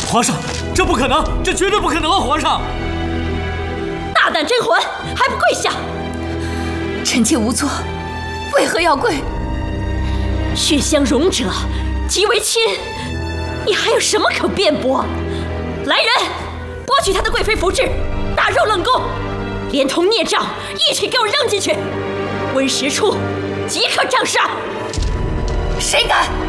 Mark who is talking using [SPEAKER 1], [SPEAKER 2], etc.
[SPEAKER 1] 皇上，这不可能，这绝对不可能啊！皇上，
[SPEAKER 2] 大胆甄嬛，还不跪下！
[SPEAKER 3] 臣妾无错，为何要跪？
[SPEAKER 2] 血相容者，即为亲，你还有什么可辩驳？来人，剥去他的贵妃服饰，打入冷宫，连同孽障一起给我扔进去。温实初即刻杖杀！
[SPEAKER 3] 谁敢？